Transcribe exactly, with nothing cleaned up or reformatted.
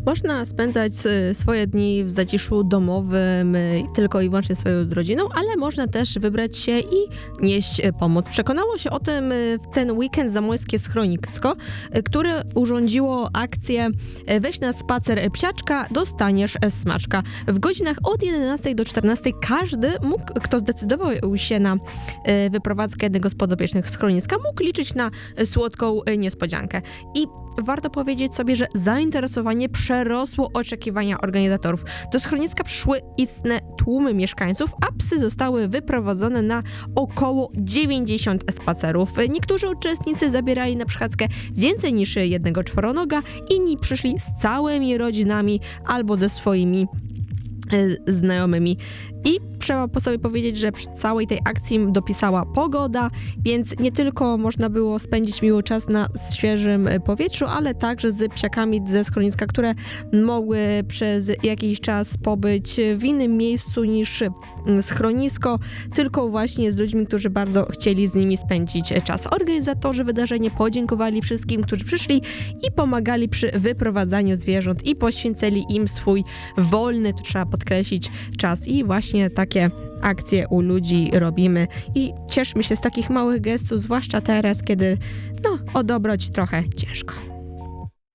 Można spędzać y, swoje dni w zaciszu domowym y, tylko i wyłącznie swoją rodziną, ale można też wybrać się i nieść y, pomoc. Przekonało się o tym y, w ten weekend Zamojskie Schronisko, y, które urządziło akcję y, weź na spacer psiaczka, dostaniesz smaczka. W godzinach od jedenastej do czternastej każdy mógł, kto zdecydował się na y, wyprowadzkę jednego z podopiecznych schroniska, mógł liczyć na y, słodką y, niespodziankę. I warto powiedzieć sobie, że zainteresowanie przerosło oczekiwania organizatorów. Do schroniska przyszły istne tłumy mieszkańców, a psy zostały wyprowadzone na około dziewięćdziesiąt spacerów. Niektórzy uczestnicy zabierali na przechadzkę więcej niż jednego czworonoga, inni przyszli z całymi rodzinami albo ze swoimi y, znajomymi. I trzeba po sobie powiedzieć, że przy całej tej akcji dopisała pogoda, więc nie tylko można było spędzić miły czas na świeżym powietrzu, ale także z psiakami ze schroniska, które mogły przez jakiś czas pobyć w innym miejscu niż schronisko, tylko właśnie z ludźmi, którzy bardzo chcieli z nimi spędzić czas. Organizatorzy wydarzenia podziękowali wszystkim, którzy przyszli i pomagali przy wyprowadzaniu zwierząt i poświęcili im swój wolny, to trzeba podkreślić, czas. I właśnie takie akcje u ludzi robimy i cieszmy się z takich małych gestów, zwłaszcza teraz, kiedy no, o dobroć trochę ciężko.